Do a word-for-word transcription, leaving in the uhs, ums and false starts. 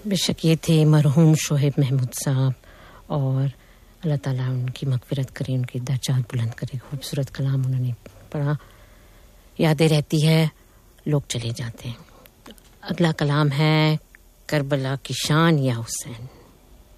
बेशक ये थे मरहूम शोएब महमूद साहब और अल्लाह ताला उनकी मग़फ़िरत करे, उनके दर्जात बुलंद करे। खूबसूरत कलाम उन्होंने पढ़ा। यादें रहती है, लोग चले जाते हैं। अगला कलाम है करबला की शान या हुसैन।